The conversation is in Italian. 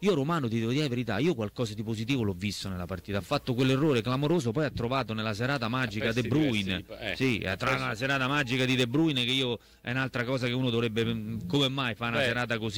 Io Romano, ti devo dire la verità, io qualcosa di positivo l'ho visto nella partita, ha fatto quell'errore clamoroso, poi ha trovato nella serata magica De Bruyne, tra la serata magica di De Bruyne, che io è un'altra cosa che uno dovrebbe, come mai fa una serata così